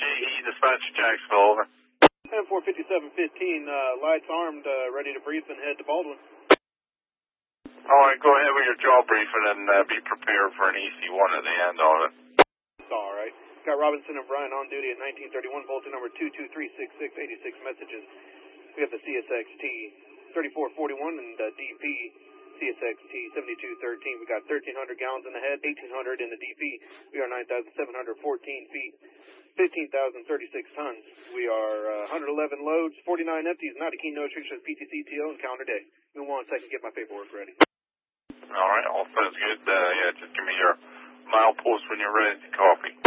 Dispatch Jacksonville, over. 45715, lights armed, ready to brief and head to Baldwin. Alright, go ahead with your job briefing and be prepared for an EC1 at the end of it. Alright. Got Robinson and Bryan on duty at 1931, Bolton number 22366, 86 messages. We have the CSXT 3441 and DP CSXT 7213. We got 1,300 gallons in the head, 1,800 in the DP. We are 9,714 feet, 15,036 tons. We are 111 loads, 49 empties, not a key no restrictions, PTCTO, and counter day. Give me 1 second, get my paperwork ready. Alright, all sounds good. Yeah, just give me your milepost when you're ready to copy.